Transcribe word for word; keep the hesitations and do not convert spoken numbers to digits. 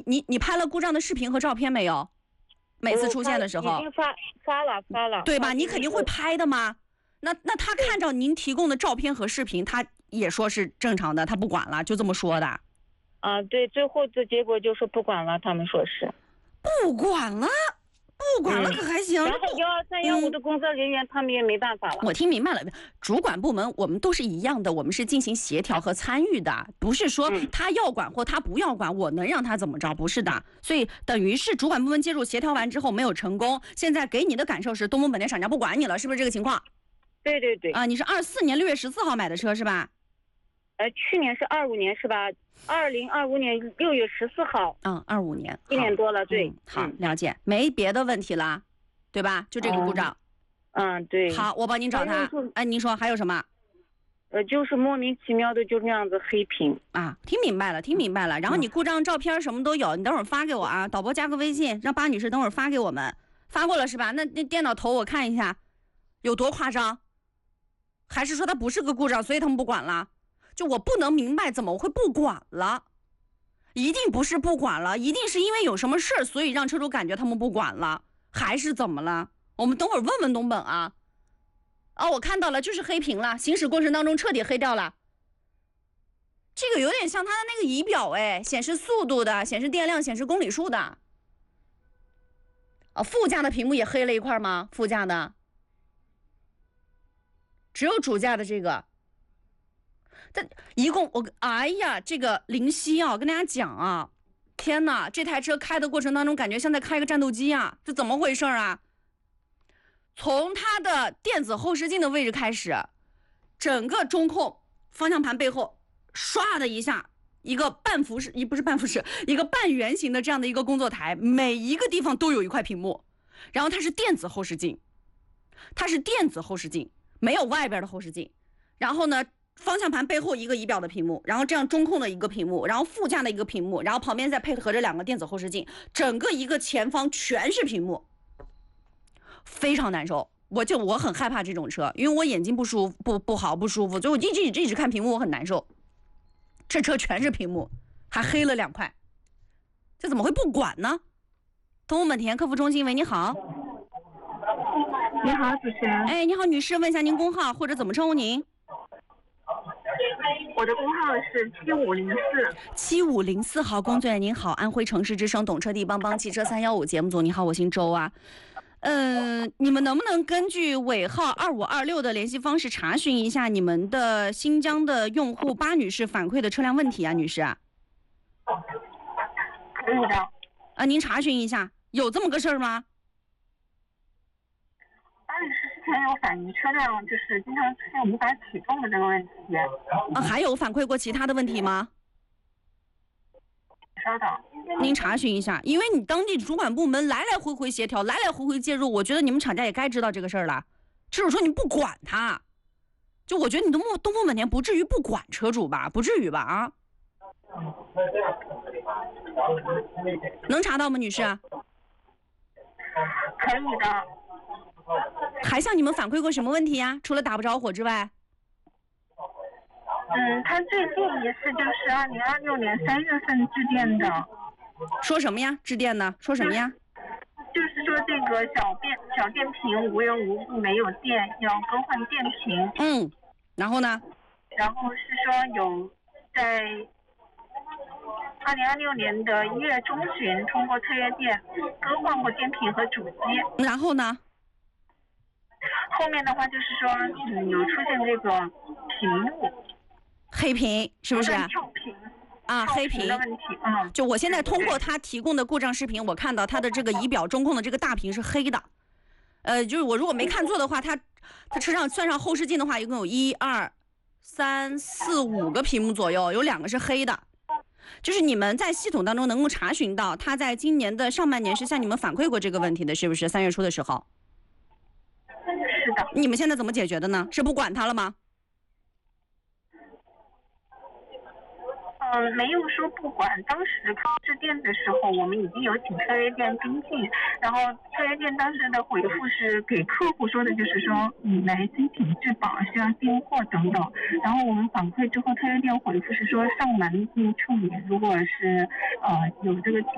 你你拍了故障的视频和照片没有？每次出现的时候， 已经发发了发了， 对吧？你肯定会拍的吗？那那他看着您提供的照片和视频，他也说是正常的，他不管了，就这么说的。 啊，对，最后的结果就是不管了，他们说是不管了。不管了可还行， 然后幺二三幺五的工作人员、嗯、他们也没办法了。 我听明白了，主管部门我们都是一样的，我们是进行协调和参与的，不是说他要管或他不要管，我能让他怎么着？不是的。所以等于是主管部门介入协调完之后没有成功，现在给你的感受是东风本田厂家不管你了，是不是这个情况？ 对对对。 啊，你是二四年六月十四号买的车是吧？ 呃，去年是二五年是吧？二零二五年六月十四号。 嗯，二五年， 一年多了，对、 嗯。好，了解，没别的问题了，对吧？就这个故障。 嗯，嗯对。 好，我帮您找他。哎，您说还有什么？ 呃，就是莫名其妙的就那样子黑屏啊，听明白了，听明白了。然后你故障照片什么都有，你等会儿发给我啊，导播加个微信，让巴女士等会儿发给我们。发过了是吧？那那电脑头我看一下，有多夸张？还是说它不是个故障，所以他们不管了？就我不能明白怎么会不管了，一定不是不管了，一定是因为有什么事儿，所以让车主感觉他们不管了，还是怎么了？我们等会儿问问东本啊。哦，我看到了，就是黑屏了，行驶过程当中彻底黑掉了。这个有点像它的那个仪表，哎，显示速度的，显示电量，显示公里数的。哦，副驾的屏幕也黑了一块吗？副驾的，只有主驾的这个。但一共我哎呀，这个灵犀啊，我跟大家讲啊，天哪，这台车开的过程当中，感觉像在开个战斗机啊，这怎么回事啊？从它的电子后视镜的位置开始，整个中控方向盘背后，唰的一下，一个半辐式，一不是半辐式，一个半圆形的这样的一个工作台，每一个地方都有一块屏幕，然后它是电子后视镜，它是电子后视镜，没有外边的后视镜，然后呢？方向盘背后一个仪表的屏幕，然后这样中控的一个屏幕，然后副驾的一个屏幕，然后旁边再配合着两个电子后视镜，整个一个前方全是屏幕，非常难受。我就我很害怕这种车，因为我眼睛不舒服不不好不舒服，所以我一直一直一直看屏幕，我很难受。这车全是屏幕，还黑了两块，这怎么会不管呢？东风本田客服中心，喂，你好。 你好，主持人。 哎，你好，女士，问一下您工号或者怎么称呼您？ 我的工号是七五零四。 七五零四号工作人员您好，安徽城市之声懂车帝帮帮汽车三幺五节目组，你好，我姓周啊。嗯、呃，你们能不能根据尾号二五二六的联系方式查询一下你们的新疆的用户巴女士反馈的车辆问题啊，女士啊？ 可以的。 啊，您查询一下，有这么个事儿吗？ 巴女士之前有反映车辆就是经常出现无法启动的这个问题。 啊，还有反馈过其他的问题吗？ 稍等， 您查询一下，因为你当地主管部门来来回回协调，来来回回介入，我觉得你们厂家也该知道这个事儿了。车主说你不管他，就我觉得你东东风本田不至于不管车主吧？不至于吧？啊？能查到吗，女士？ 可以的。 还向你们反馈过什么问题呀？除了打不着火之外？ 嗯，他最近一次就是二零二六年三月份致电的。 说什么呀？致电的说什么呀？ 就是说这个小电小电瓶无缘无故没有电，要更换电瓶。 嗯，然后呢？ 然后是说有在二零二六年的一月中旬通过特约店更换过电瓶和主机。 然后呢？ 后面的话就是说，嗯，有出现这个屏幕黑屏，是不是？ 跳屏啊，黑屏的问题。嗯， 就我现在通过他提供的故障视频，我看到他的这个仪表中控的这个大屏是黑的。呃，就是我如果没看错的话，他他车上算上后视镜的话，一共有一二三四五个屏幕左右，有两个是黑的。就是你们在系统当中能够查询到，他在今年的上半年是向你们反馈过这个问题的，是不是？三月初的时候。 是的。 你们现在怎么解决的呢？是不管他了吗？ 嗯，没有说不管。当时致电的时候，我们已经有请特约店跟进，然后特约店当时的回复是给客户说的，就是说你来申请质保需要进货等等。然后我们反馈之后，特约店回复是说上门进行处理，如果是呃有这个情